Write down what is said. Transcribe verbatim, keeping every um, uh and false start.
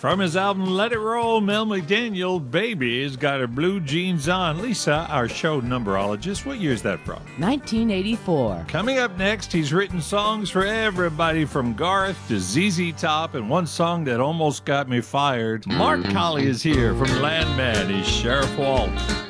From his album Let It Roll, Mel McDaniel, Baby's got her blue jeans on. Lisa, our show numberologist, what year is that from? nineteen eighty-four. Coming up next, he's written songs for everybody from Garth to Z Z Top, and one song that almost got me fired. Mark Colley is here from Landman. He's Sheriff Waltz.